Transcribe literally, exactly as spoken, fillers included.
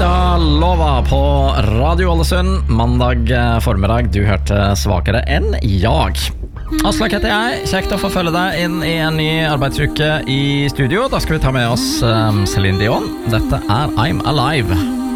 Rita Lova på Radio Ålesund. Mandag formiddag. Du hørte Svakere enn jag. Aslak heter jeg. Kjekt å få følge deg inn i en ny arbeidsuke i studio. Da skal vi ta med oss um, Celine Dion. Dette er I'm Alive.